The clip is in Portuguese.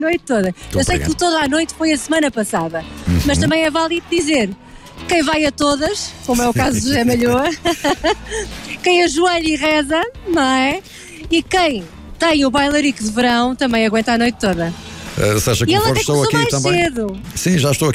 noite toda. Eu sei que toda a noite foi a semana passada, mas também é válido dizer quem vai a todas, como é o caso do José Malhoa, quem ajoelha e reza, não é? E quem tem o bailarico de verão também aguenta a noite toda. Seja E como ela for, até estou começou aqui mais também. cedo. Sim, já estou aqui.